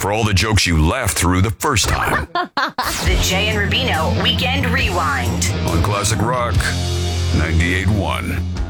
for all the jokes you laughed through the first time. The Jay and Rubino Weekend Rewind. On Classic Rock 98.1.